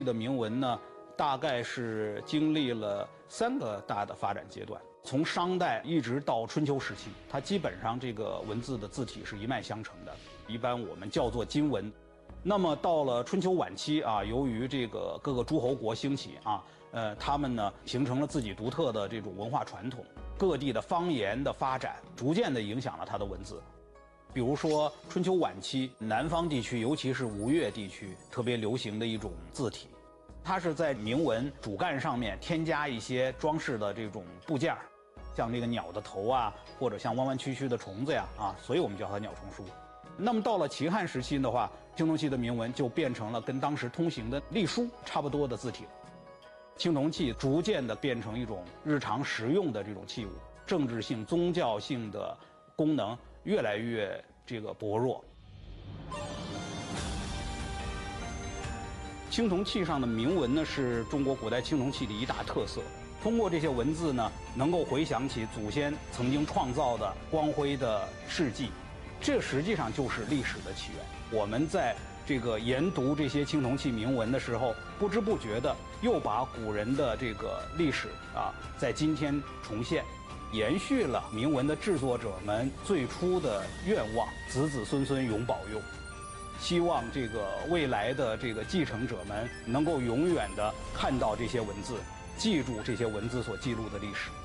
的铭文呢，大概是经历了3个大的发展阶段，从商代一直到春秋时期，它基本上这个文字的字体是一脉相承的，一般我们叫做金文。那么到了春秋晚期啊，由于这个各个诸侯国兴起啊，他们呢形成了自己独特的这种文化传统，各地的方言的发展，逐渐的影响了它的文字。比如说春秋晚期，南方地区，尤其是吴越地区，特别流行的一种字体，它是在铭文主干上面添加一些装饰的这种部件，像这个鸟的头啊，或者像弯弯曲曲的虫子呀啊，所以我们叫它鸟虫书。那么到了秦汉时期的话，青铜器的铭文就变成了跟当时通行的隶书差不多的字体。青铜器逐渐的变成一种日常实用的这种器物，政治性、宗教性的功能越来越薄弱。青铜器上的铭文呢，是中国古代青铜器的一大特色。通过这些文字呢，能够回想起祖先曾经创造的光辉的事迹，这实际上就是历史的起源。我们在研读这些青铜器铭文的时候，不知不觉的又把古人的这个历史啊，在今天重现，延续了铭文的制作者们最初的愿望，子子孙孙永保佑。希望未来的继承者们能够永远的看到这些文字，记住这些文字所记录的历史。